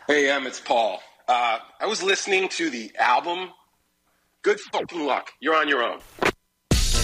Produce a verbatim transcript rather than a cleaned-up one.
Hey, Em, it's Paul. Uh, I was listening to the album. Good fucking luck. You're on your own.